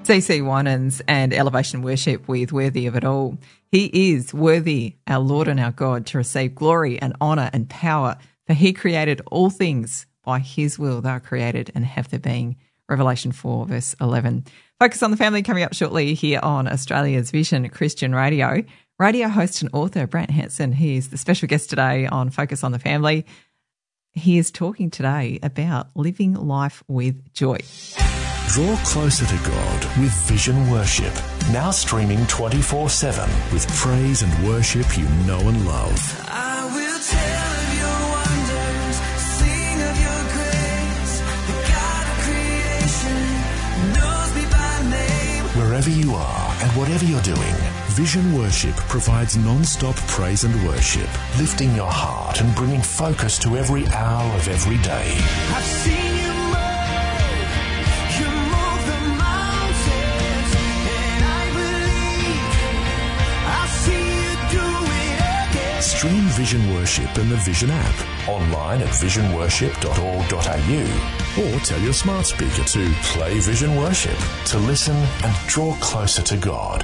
CC Winans and Elevation Worship with Worthy of It All. He is worthy, our Lord and our God, to receive glory and honour and power, for he created all things. By his will they are created and have their being. Revelation 4 verse 11. Focus on the Family coming up shortly here on Australia's Vision Christian Radio. Radio host and author Brant Hansen, he is the special guest today on Focus on the Family. He is talking today about living life with joy. Draw closer to God with Vision Worship. Now streaming 24/7 with praise and worship you know and love. I will tell of your wonders, sing of your grace. The God of creation knows me by name. Wherever you are and whatever you're doing, Vision Worship provides non-stop praise and worship, lifting your heart and bringing focus to every hour of every day. I've seen you move, you move the mountains, and I believe I'll see you do it again. Stream Vision Worship in the Vision app, online at visionworship.org.au, or tell your smart speaker to play Vision Worship to listen and draw closer to God.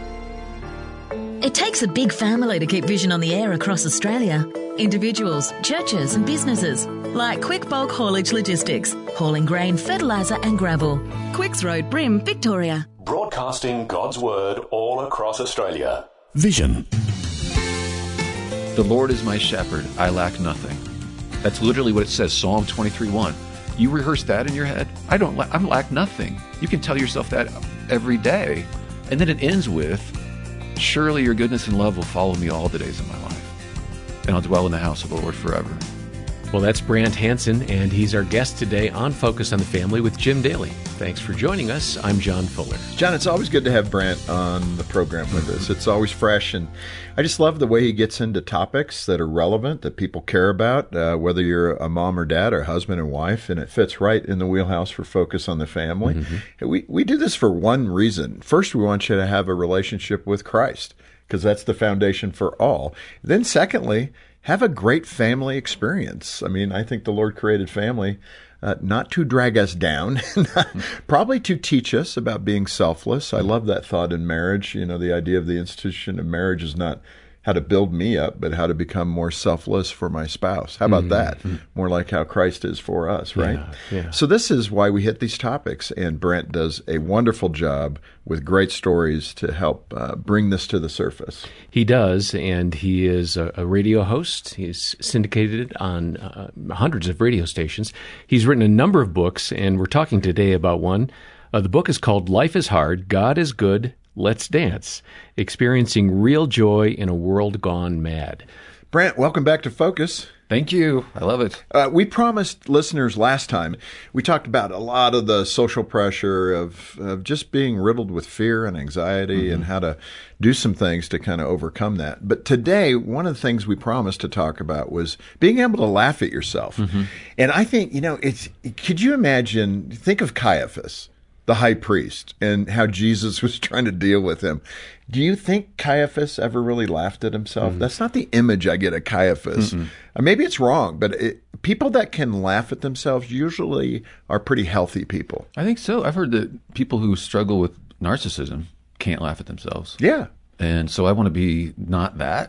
It takes a big family to keep Vision on the air across Australia. Individuals, churches and businesses, like Quick Bulk Haulage Logistics, hauling grain, fertiliser and gravel. Quicks Road, Brim, Victoria. Broadcasting God's Word all across Australia. Vision. The Lord is my shepherd, I lack nothing. That's literally what it says, Psalm 23:1. You rehearse that in your head? I lack nothing. You can tell yourself that every day. And then it ends with, surely your goodness and love will follow me all the days of my life, and I'll dwell in the house of the Lord forever. Well, that's Brant Hansen, and he's our guest today on Focus on the Family with Jim Daly. Thanks for joining us. I'm John Fuller. John, it's always good to have Brant on the program with us. It's always fresh, and I just love the way he gets into topics that are relevant, that people care about, whether you're a mom or dad or husband and wife, and it fits right in the wheelhouse for Focus on the Family. Mm-hmm. We do this for one reason. First, we want you to have a relationship with Christ, because that's the foundation for all. Then secondly, have a great family experience. I mean, I think the Lord created family not to drag us down, probably to teach us about being selfless. I love that thought in marriage. You know, the idea of the institution of marriage is not how to build me up, but how to become more selfless for my spouse. How about that? More like how Christ is for us, right? Yeah. So this is why we hit these topics, and Brant does a wonderful job with great stories to help bring this to the surface. He does, and he is a radio host. He's syndicated on hundreds of radio stations. He's written a number of books, and we're talking today about one. The book is called Life is Hard, God is Good, Let's Dance, Experiencing Real Joy in a World Gone Mad. Brant, welcome back to Focus. Thank you. I love it. We promised listeners last time, we talked about a lot of the social pressure of just being riddled with fear and anxiety and how to do some things to kind of overcome that. But today, one of the things we promised to talk about was being able to laugh at yourself. And I think, could you imagine, think of Caiaphas, the high priest, and how Jesus was trying to deal with him. Do you think Caiaphas ever really laughed at himself? That's not the image I get of Caiaphas. Maybe it's wrong, but people that can laugh at themselves usually are pretty healthy people. I think so. I've heard that people who struggle with narcissism can't laugh at themselves. Yeah. And so I want to be not that.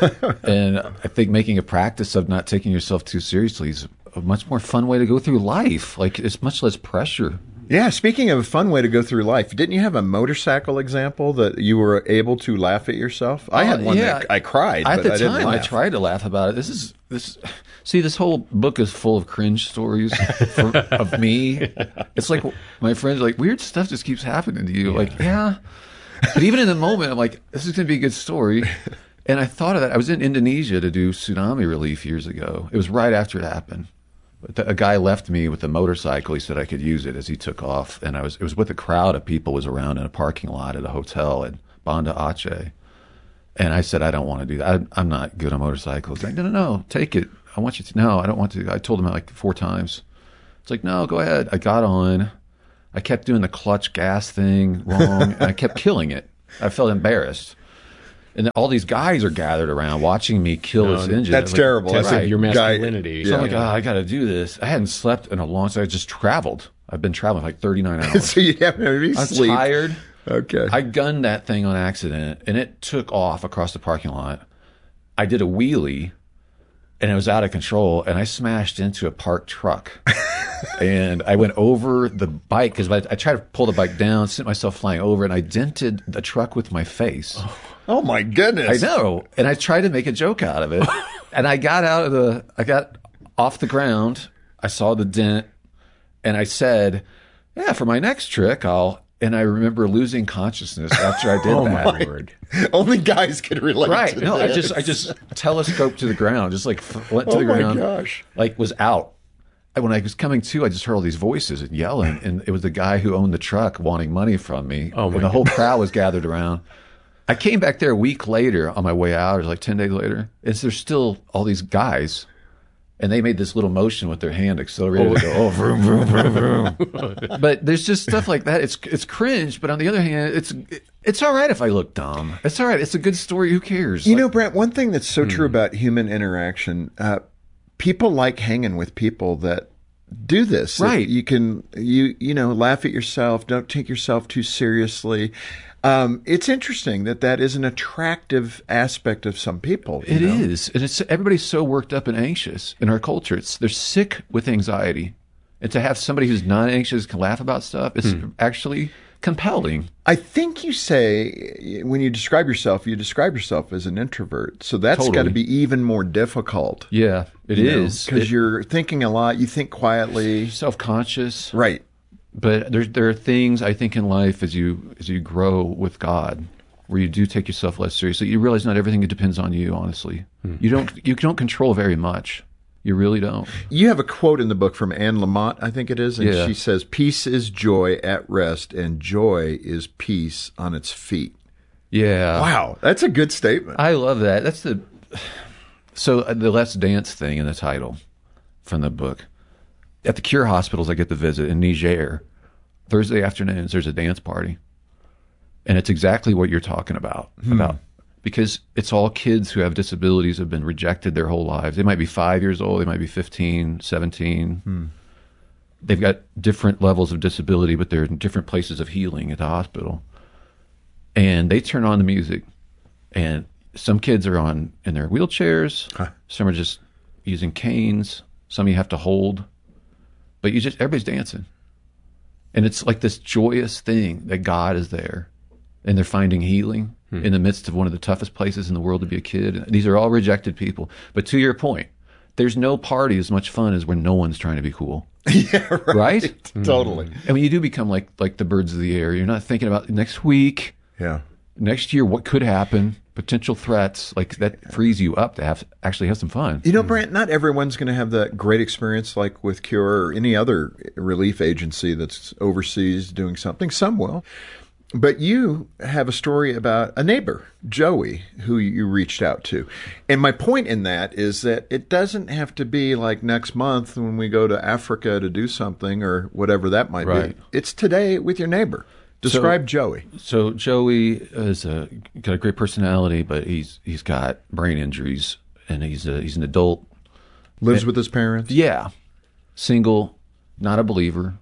And I think making a practice of not taking yourself too seriously is a much more fun way to go through life. Like, it's much less pressure. Yeah, speaking of a fun way to go through life, didn't you have a motorcycle example that you were able to laugh at yourself? I had one that I cried, at but the I didn't time, laugh. I tried to laugh about it. This whole book is full of cringe stories of me. It's like my friends are like, weird stuff just keeps happening to you. Yeah. Like, yeah. But even in the moment, I'm like, this is going to be a good story. And I thought of that. I was in Indonesia to do tsunami relief years ago. It was right after it happened. A guy left me with a motorcycle. He said I could use it as he took off. And it was with a crowd of people was around in a parking lot at a hotel in Banda Aceh. And I said, I don't want to do that. I'm not good on motorcycles. He's like, no, take it. I want you to. No, I don't want to. I told him like 4 times. It's like, no, go ahead. I got on. I kept doing the clutch gas thing wrong. And I kept killing it. I felt embarrassed. And all these guys are gathered around watching me kill this engine. That's terrible. Test Right. of your masculinity. Yeah. So I'm like, I got to do this. I hadn't slept in a long time. I just traveled. I've been traveling like 39 hours. So you haven't had any I'm sleep. tired. Okay. I gunned that thing on accident, and it took off across the parking lot. I did a wheelie, and it was out of control, and I smashed into a parked truck. And I went over the bike, because I tried to pull the bike down, sent myself flying over, and I dented the truck with my face. Oh my goodness. I know. And I tried to make a joke out of it. And I got off the ground. I saw the dent, and I said, yeah, for my next trick, and I remember losing consciousness after I did that. My word. Only guys can relate Right. to No, I this. just telescoped to the ground, just like went to the ground. Oh my gosh. Like was out. And when I was coming to, I just heard all these voices and yelling, and it was the guy who owned the truck wanting money from me. Oh, my and the whole crowd was gathered around. I came back there a week later on my way out, it was like 10 days later. And there's still all these guys, and they made this little motion with their hand accelerated. To go, vroom, vroom, vroom, vroom. But there's just stuff like that. It's cringe, but on the other hand, it's all right if I look dumb. It's all right. It's a good story. Who cares? You know, Brent, one thing that's so true about human interaction, people like hanging with people that do this. That Right. you can, you know, laugh at yourself. Don't take yourself too seriously. It's interesting that is an attractive aspect of some people. It is, and everybody's so worked up and anxious in our culture. They're sick with anxiety, and to have somebody who's not anxious can laugh about stuff is actually compelling. I think you say when you describe yourself as an introvert. So that's got to Totally. be even more difficult. Yeah, it is Because you're thinking a lot. You think quietly. self-conscious, Right. but there are things I think in life as you grow with God, where you do take yourself less seriously. You realize not everything depends on you. Honestly, you don't control very much. You really don't. You have a quote in the book from Anne Lamott, I think it is, and Yeah. she says, "Peace is joy at rest, and joy is peace on its feet." Yeah. Wow, that's a good statement. I love that. That's the Let's Dance thing in the title from the book. At the Cure hospitals, I get the visit in Niger. Thursday afternoons, there's a dance party, and it's exactly what you're talking about. Because it's all kids who have disabilities, have been rejected their whole lives. They might be 5 years old, they might be 15, 17. They've got different levels of disability, but they're in different places of healing at the hospital. And they turn on the music, and some kids are in their wheelchairs. Some are just using canes. Some you have to hold, but everybody's dancing, and it's like this joyous thing that God is there, and they're finding healing in the midst of one of the toughest places in the world to be a kid. These are all rejected people. But to your point, there's no party as much fun as when no one's trying to be cool. Yeah, Right? Totally. And when you do become like the birds of the air, you're not thinking about next week, Yeah. next year, what could happen, potential threats. Like that frees you up to actually have some fun. You know, Brent, not everyone's going to have that great experience like with Cure or any other relief agency that's overseas doing something. Some will. But you have a story about a neighbor, Joey, who you reached out to. And my point in that is that it doesn't have to be like next month when we go to Africa to do something or whatever that might Right. be. It's today with your neighbor. Describe Joey. So Joey is got a great personality, but he's got brain injuries, and he's an adult. Lives with his parents. Yeah, single, not a believer,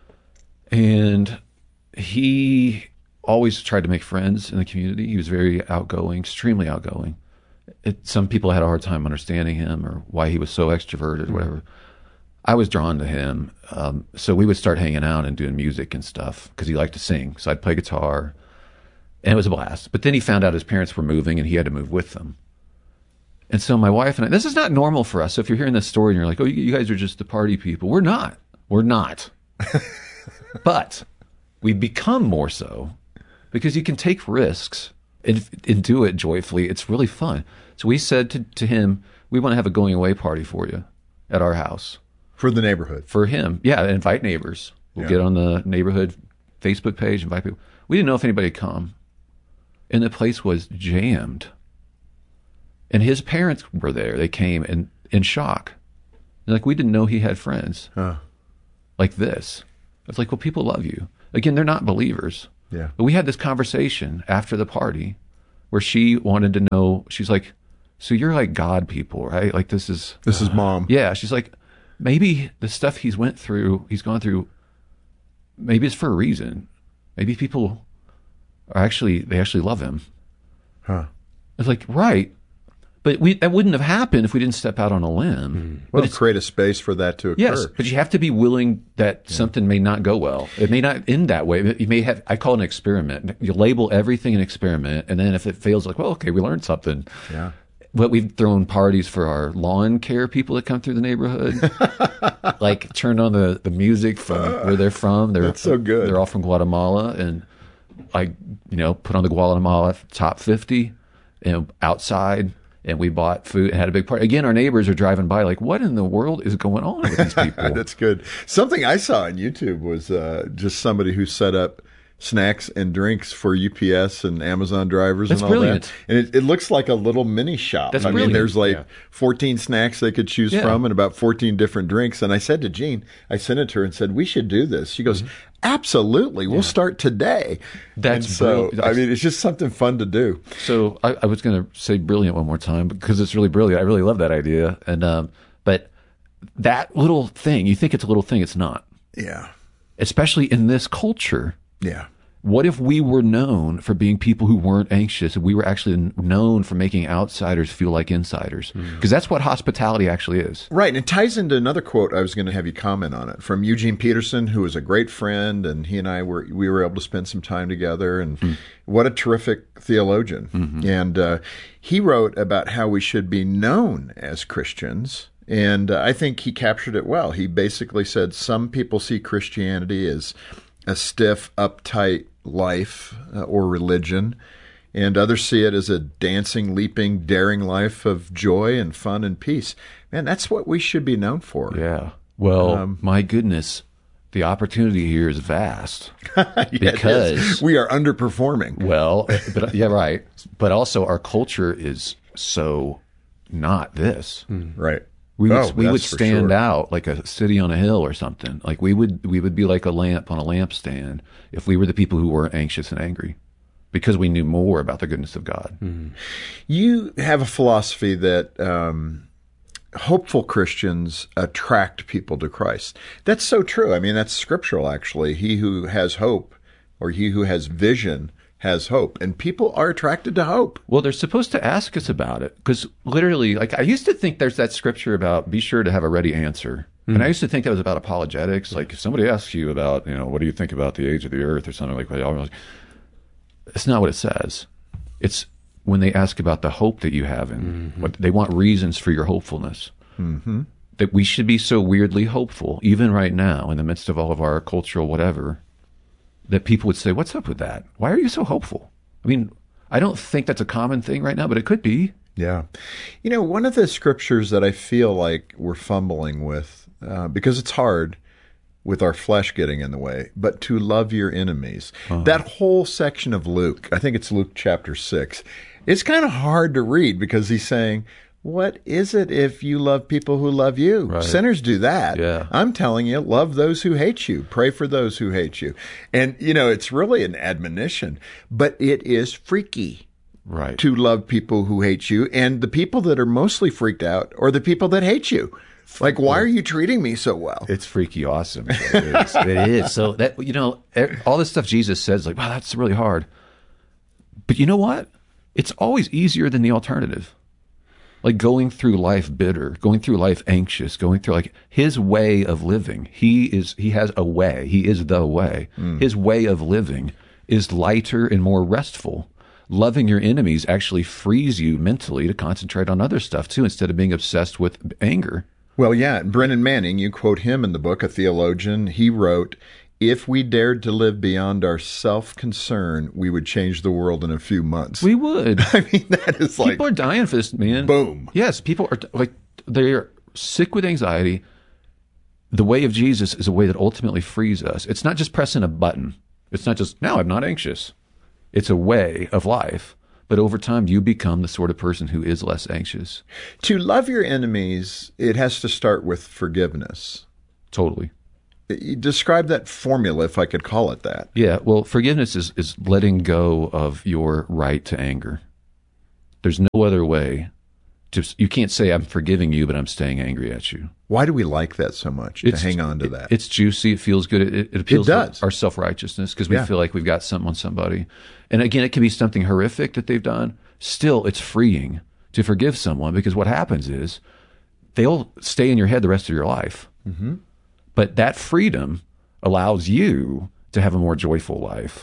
and he always tried to make friends in the community. He was very outgoing, extremely outgoing. Some people had a hard time understanding him or why he was so extroverted or whatever. I was drawn to him. So we would start hanging out and doing music and stuff because he liked to sing. So I'd play guitar, and it was a blast. But then he found out his parents were moving, and he had to move with them. And so my wife and I, this is not normal for us. So if you're hearing this story and you're like, oh, you guys are just the party people. We're not. We're not. But we become more so because you can take risks and do it joyfully. It's really fun. So we said to him, we want to have a going away party for you at our house. For the neighborhood. For him. Yeah, invite neighbors. We'll get on the neighborhood Facebook page, invite people. We didn't know if anybody would come. And the place was jammed. And his parents were there. They came in shock. They're like, we didn't know he had friends like this. It's like, well, people love you. Again, they're not believers. Yeah. But we had this conversation after the party where she wanted to know, she's like, so you're like God people, right? Like this is Mom. yeah. She's like, maybe the stuff he's gone through, maybe it's for a reason. Maybe people they actually love him. Huh. It's like, right. But that wouldn't have happened if we didn't step out on a limb. Well, But create a space for that to occur. yes, but you have to be willing that something may not go well. It may not end that way. You may have, I call it an experiment. You label everything an experiment, and then if it fails, like, well, okay, we learned something. Yeah. But we've thrown parties for our lawn care people that come through the neighborhood. Like, turned on the music from where they're from. That's so good. They're all from Guatemala, and I, put on the Guatemala top 50, outside. And we bought food and had a big party. Again, our neighbors are driving by like, what in the world is going on with these people? That's good. Something I saw on YouTube was just somebody who set up snacks and drinks for UPS and Amazon drivers That's and all brilliant. that. And it looks like a little mini shop. That's I mean, brilliant. there's like 14 snacks they could choose Yeah. from and about 14 different drinks. And I said to Jean, I sent it to her and said, we should do this. She goes, absolutely. We'll start today. That's and so, brilliant. I mean, it's just something fun to do. So I was going to say brilliant one more time because it's really brilliant. I really love that idea. And but that little thing, you think it's a little thing, it's not. Yeah. Especially in this culture. Yeah. What if we were known for being people who weren't anxious, and we were actually known for making outsiders feel like insiders? Because that's what hospitality actually is. Right, and it ties into another quote. I was going to have you comment on it from Eugene Peterson, who was a great friend, and he and I were able to spend some time together. And what a terrific theologian! And he wrote about how we should be known as Christians. And I think he captured it well. He basically said some people see Christianity as a stiff, uptight life or religion, and others see it as a dancing, leaping, daring life of joy and fun and peace. Man, that's what we should be known for. Yeah. Well, my goodness, the opportunity here is vast. Yeah, it Because- is. We are underperforming. Well, but yeah, right. But also, our culture is so not this. Right. We would, Oh, we would that's for stand sure. out like a city on a hill or something. Like we would be like a lamp on a lampstand if we were the people who weren't anxious and angry, because we knew more about the goodness of God. You have a philosophy that hopeful Christians attract people to Christ. That's so true. I mean, that's scriptural, actually. He who has hope, or he who has vision, has hope. And people are attracted to hope. Well, they're supposed to ask us about it, because literally, like, I used to think there's that scripture about be sure to have a ready answer. And I used to think that was about apologetics. Like, if somebody asks you about, what do you think about the age of the earth or something like that, it's not what it says. It's when they ask about the hope that you have in what they want, reasons for your hopefulness. That we should be so weirdly hopeful, even right now, in the midst of all of our cultural whatever, that people would say, what's up with that? Why are you so hopeful? I mean, I don't think that's a common thing right now, but it could be. Yeah. One of the scriptures that I feel like we're fumbling with, because it's hard with our flesh getting in the way, but to love your enemies. That whole section of Luke, I think it's Luke chapter 6, it's kind of hard to read because he's saying, what is it if you love people who love you? Right. Sinners do that. Yeah. I'm telling you, love those who hate you. Pray for those who hate you. And, it's really an admonition, but it is freaky. Right. To love people who hate you. And the people that are mostly freaked out are the people that hate you. Like, why are you treating me so well? It's freaky awesome. It is. It is. So that, all this stuff Jesus says, like, wow, that's really hard. But you know what? It's always easier than the alternative. Like going through life bitter, going through life anxious, going through like his way of living. He has a way. He is the way. His way of living is lighter and more restful. Loving your enemies actually frees you mentally to concentrate on other stuff too, instead of being obsessed with anger. Well, yeah. Brennan Manning, you quote him in the book, a theologian. He wrote, if we dared to live beyond our self-concern, we would change the world in a few months. We would. I mean, that is like, People are dying for this, man. Boom. Yes, people are like, they're sick with anxiety. The way of Jesus is a way that ultimately frees us. It's not just pressing a button. It's not just, now I'm not anxious. It's a way of life. But over time, you become the sort of person who is less anxious. to love your enemies, it has to start with forgiveness. Totally. You describe that formula, if I could call it that. Yeah, well, forgiveness is letting go of your right to anger. There's no other way you can't say I'm forgiving you, but I'm staying angry at you. Why do we like that so much, to hang on to that? It's juicy. It feels good. It appeals does. to our self-righteousness because we feel like we've got something on somebody. And again, it can be something horrific that they've done. Still, it's freeing to forgive someone because what happens is they'll stay in your head the rest of your life. Mm-hmm. But that freedom allows you to have a more joyful life.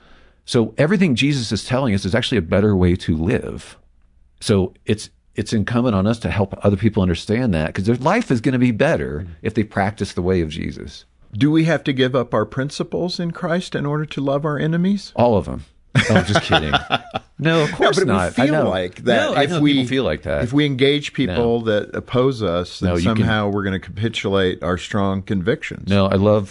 So everything Jesus is telling us is actually a better way to live. So it's incumbent on us to help other people understand that because their life is going to be better if they practice the way of Jesus. Do we have to give up our principles in Christ in order to love our enemies? All of them. Oh, I'm just kidding. No, of course but not. We feel like that. No, I know people feel like that. If we engage people that oppose us, then somehow we're going to capitulate our strong convictions. No, I love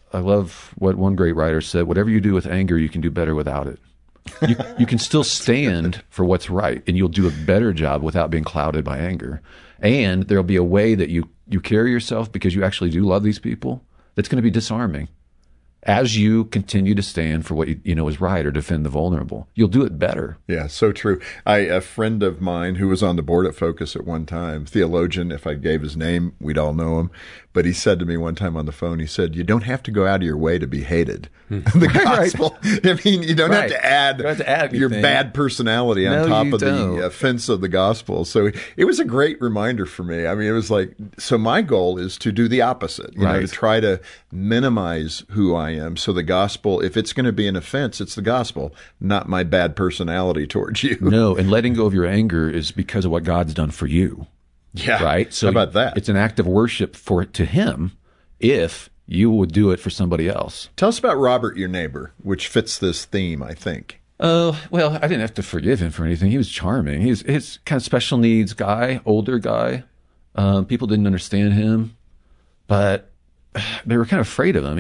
what one great writer said. Whatever you do with anger, you can do better without it. You can still stand for what's right, and you'll do a better job without being clouded by anger. And there'll be a way that you carry yourself because you actually do love these people that's going to be disarming. As you continue to stand for what you know is right or defend the vulnerable, you'll do it better. Yeah, so true. A friend of mine who was on the board at Focus at one time, theologian, if I gave his name, we'd all know him. But he said to me one time on the phone, he said, you don't have to go out of your way to be hated. The gospel. I mean, you don't have to add your anything. Bad personality on top of the offense of the gospel. So it was a great reminder for me. I mean, it was like, so my goal is to do the opposite, you know, to try to minimize who I am. So the gospel, if it's going to be an offense, it's the gospel, not my bad personality towards you. No, and letting go of your anger is because of what God's done for you. Yeah. Right? So how about that? It's an act of worship to him if you would do it for somebody else. Tell us about Robert, your neighbor, which fits this theme, I think. Well, I didn't have to forgive him for anything. He was charming. He's kind of special needs guy, older guy. People didn't understand him, but they were kind of afraid of him.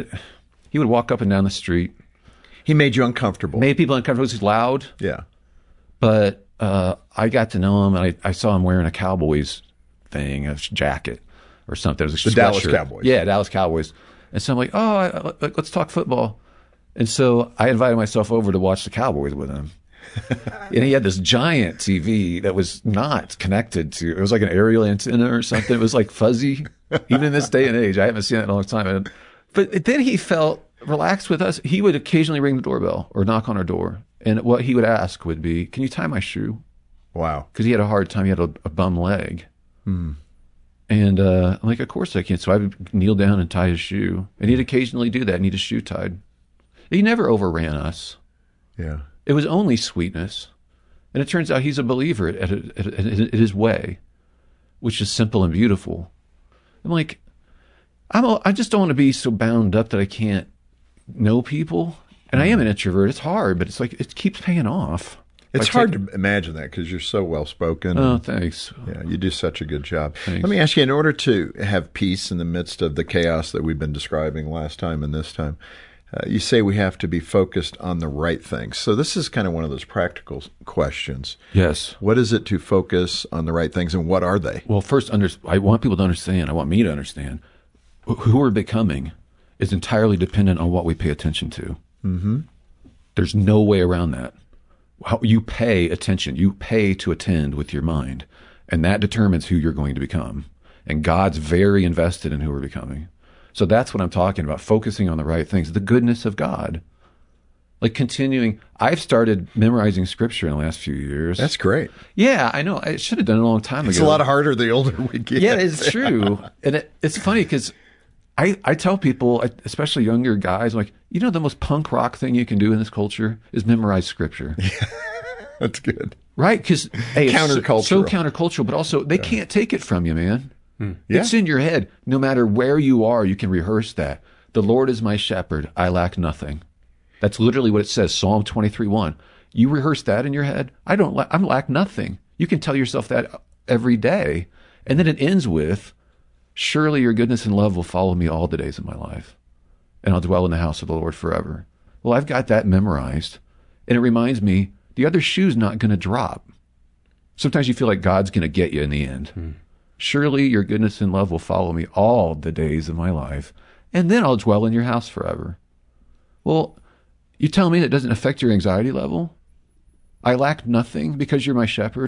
He would walk up and down the street. He made you uncomfortable. Made people uncomfortable. He's loud. Yeah. But I got to know him, and I saw him wearing a Cowboys thing, a jacket or something. It was a the Dallas sweatshirt. Cowboys. Yeah, Dallas Cowboys. And so I'm like, let's talk football. And so I invited myself over to watch the Cowboys with him. And he had this giant TV that was not connected to, it was like an aerial antenna or something. It was like fuzzy, even in this day and age. I haven't seen it in a long time. But then he felt relaxed with us. He would occasionally ring the doorbell or knock on our door. And what he would ask would be, can you tie my shoe? Wow. Because he had a hard time. He had a bum leg. And I'm like, of course I can. So I would kneel down and tie his shoe. And he'd occasionally do that, need his shoe tied. He never overran us. Yeah. It was only sweetness. And it turns out he's a believer at his way, which is simple and beautiful. I'm like, I just don't want to be so bound up that I can't know people. And I am an introvert. It's hard, but it's like it keeps paying off. It's hard to imagine that because you're so well-spoken. Oh, thanks. Yeah, you do such a good job. Thanks. Let me ask you, in order to have peace in the midst of the chaos that we've been describing last time and this time, you say we have to be focused on the right things. So this is kind of one of those practical questions. Yes. What is it to focus on the right things, and what are they? Well, first, I want people to understand, I want me to understand, who we're becoming is entirely dependent on what we pay attention to. Mm-hmm. There's no way around that. How you pay attention, you pay to attend with your mind, and that determines who you're going to become. And God's very invested in who we're becoming. So that's what I'm talking about, focusing on the right things, the goodness of God. Like continuing, I've started memorizing scripture in the last few years. That's great. Yeah, I know. I should have done it a long time ago. It's a lot harder the older we get. Yeah, it's true. And it's funny because I tell people, especially younger guys, like, you know, the most punk rock thing you can do in this culture is memorize scripture. That's good. Right? Because hey, countercultural. So countercultural, but also they can't take it from you, man. Yeah. It's in your head. No matter where you are, you can rehearse that. The Lord is my shepherd. I lack nothing. That's literally what it says. Psalm 23:1. You rehearse that in your head. I lack nothing. You can tell yourself that every day. And then it ends with, surely your goodness and love will follow me all the days of my life, and I'll dwell in the house of the Lord forever. Well, I've got that memorized. And it reminds me, the other shoe's not going to drop. Sometimes you feel like God's going to get you in the end. Surely your goodness and love will follow me all the days of my life, and then I'll dwell in your house forever. Well, you tell me that doesn't affect your anxiety level? I lack nothing because you're my shepherd.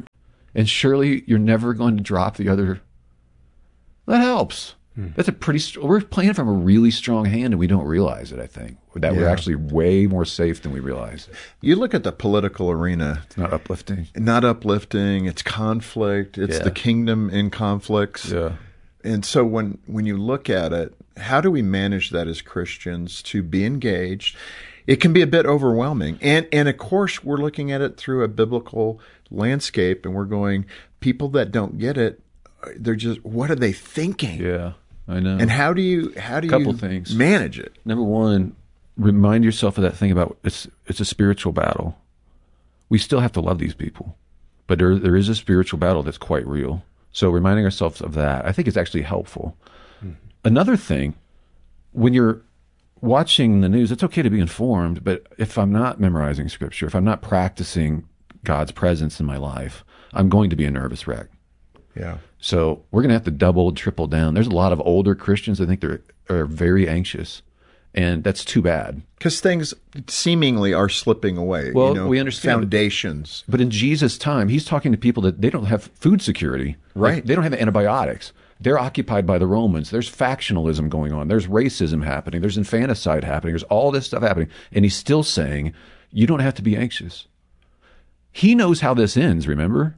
and surely you're never going to drop the other. That helps. That's a pretty. We're playing from a really strong hand, and we don't realize it. I think that we're Yeah. actually way more safe than we realize. You look at the political arena, It's not uplifting. not uplifting. It's conflict. It's Yeah. the kingdom in conflicts. Yeah. And so when you look at it, how do we manage that as Christians to be engaged? It can be a bit overwhelming. And of course, we're looking at it through a biblical landscape, and we're going, people that don't get it, they're just, what are they thinking? Yeah, I know. And how do you Couple things. manage it? Number one, remind yourself of that thing about it's a spiritual battle. We still have to love these people, but there is a spiritual battle that's quite real. So reminding ourselves of that, I think, is actually helpful. Another thing, when you're watching the news, it's okay to be informed, but if I'm not memorizing scripture, if I'm not practicing God's presence in my life, I'm going to be a nervous wreck. Yeah. So we're going to have to double, triple down. There's a lot of older Christians, I think, that are very anxious, and that's too bad. Because things seemingly are slipping away. Well, we understand. foundations. But in Jesus' time, he's talking to people that they don't have food security. Right. Like, they don't have antibiotics. They're occupied by the Romans. There's factionalism going on. There's racism happening. There's infanticide happening. There's all this stuff happening. And he's still saying, you don't have to be anxious. He knows how this ends, remember?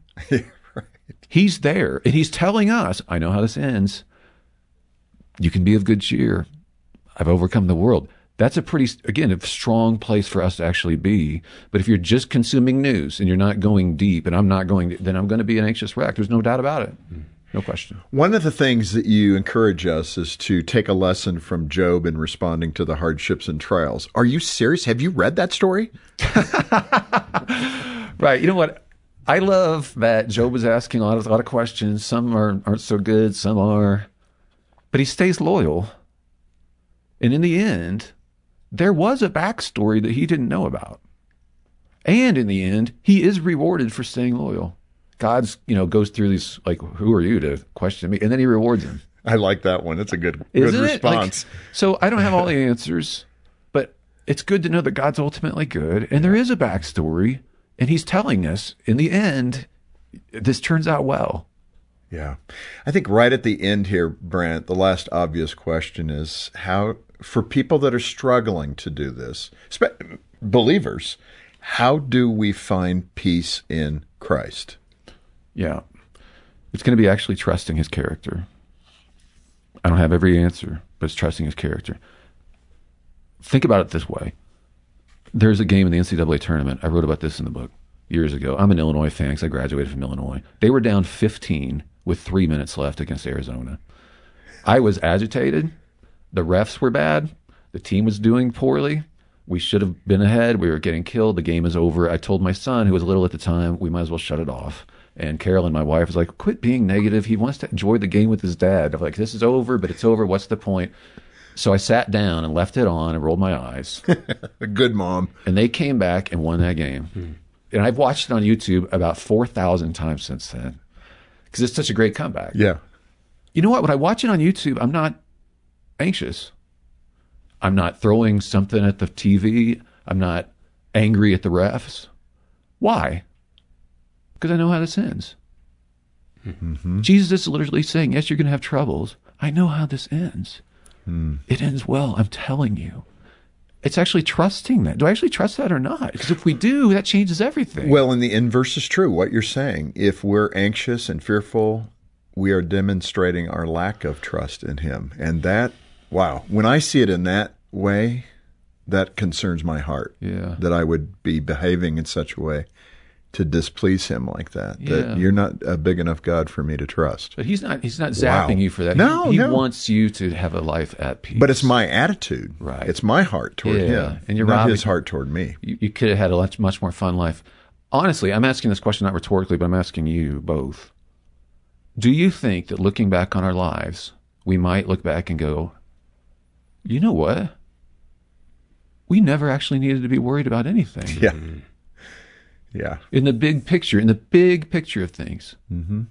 He's there. And he's telling us, I know how this ends. You can be of good cheer. I've overcome the world. That's a pretty, again, a strong place for us to actually be. But if you're just consuming news and you're not going deep, and I'm not going, then I'm going to be an anxious wreck. There's no doubt about it. No question. One of the things that you encourage us is to take a lesson from Job in responding to the hardships and trials. Are you serious? Have you read that story? Right. You know what? I love that Job was asking a lot of questions. Some aren't so good. Some are. But he stays loyal. And in the end, there was a backstory that he didn't know about. And in the end, he is rewarded for staying loyal. God's, goes through these, like, who are you to question me? And then he rewards him. I like that one. It's a good Isn't it? response. So I don't have all the answers, but it's good to know that God's ultimately good. And there is a backstory. And he's telling us, in the end, this turns out well. Yeah. I think right at the end here, Brent, the last obvious question is how, for people that are struggling to do this, believers, how do we find peace in Christ? Yeah. It's going to be actually trusting his character. I don't have every answer, but it's trusting his character. Think about it this way. There's a game in the NCAA tournament. I wrote about this in the book years ago. I'm an Illinois fan because I graduated from Illinois. They were down 15 with 3 minutes left against Arizona. I was agitated. The refs were bad. The team was doing poorly. We should have been ahead. We were getting killed. The game is over. I told my son, who was little at the time, we might as well shut it off. And Carolyn, my wife, was like, quit being negative. He wants to enjoy the game with his dad. I'm like, this is over, but it's over. What's the point? So I sat down and left it on and rolled my eyes. A good mom. And they came back and won that game. And I've watched it on YouTube about 4,000 times since then because it's such a great comeback. Yeah. You know what? When I watch it on YouTube, I'm not anxious. I'm not throwing something at the TV. I'm not angry at the refs. Why? Because I know how this ends. Jesus is literally saying, yes, you're going to have troubles. I know how this ends. It ends well. I'm telling you. It's actually trusting that. Do I actually trust that or not? Because if we do, that changes everything. Well, and the inverse is true, what you're saying. If we're anxious and fearful, we are demonstrating our lack of trust in him. And that, wow, when I see it in that way, that concerns my heart. Yeah. That I would be behaving in such a way to displease him like that. Yeah. That you're not a big enough God for me to trust. But he's not zapping you for that. No, he no. wants you to have a life at peace. But it's my attitude. Right. It's my heart toward Yeah. him. And you're not robbing- his heart toward me. You could have had a much more fun life. Honestly, I'm asking this question not rhetorically, but I'm asking you both. Do you think that looking back on our lives, we might look back and go, you know what? We never actually needed to be worried about anything. Yeah. Yeah. In the big picture of things. Mm-hmm.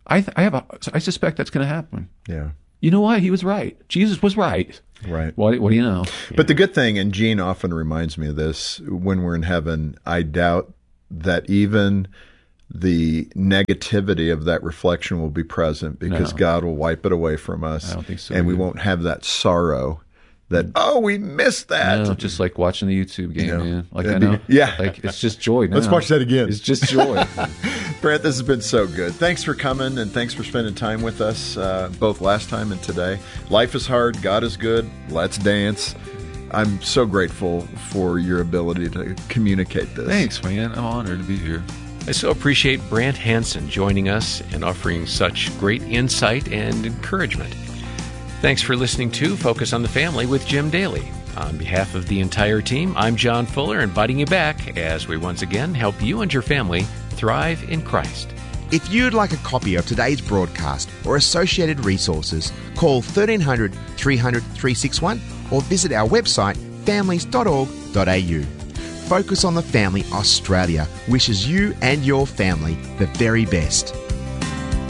I suspect that's going to happen. Yeah. You know what? He was right. Jesus was right. Right. What do you know? But the good thing, and Gene often reminds me of this, when we're in heaven, I doubt that even the negativity of that reflection will be present because No. God will wipe it away from us. I don't think so And we either. won't have that sorrow that, oh, we missed that. No, just like watching the YouTube game, You know, man. Like, I that'd be- know. yeah. Like, it's just joy now. Let's watch that again. It's just joy. Brent, this has been so good. Thanks for coming and thanks for spending time with us both last time and today. Life is hard. God is good. Let's dance. I'm so grateful for your ability to communicate this. Thanks, man. I'm honored to be here. I so appreciate Brant Hansen joining us and offering such great insight and encouragement. Thanks for listening to Focus on the Family with Jim Daly. On behalf of the entire team, I'm John Fuller, inviting you back as we once again help you and your family thrive in Christ. If you'd like a copy of today's broadcast or associated resources, call 1300 300 361 or visit our website families.org.au. Focus on the Family Australia wishes you and your family the very best.